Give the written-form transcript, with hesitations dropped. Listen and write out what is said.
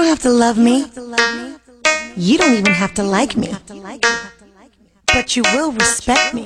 don't have to love me. You don't even have to like me. But you will respect me.